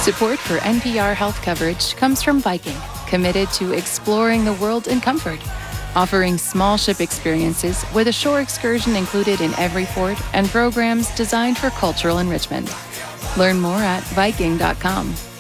Support for NPR health coverage comes from Viking, committed to exploring the world in comfort, offering small ship experiences with a shore excursion included in every port and programs designed for cultural enrichment. Learn more at Viking.com.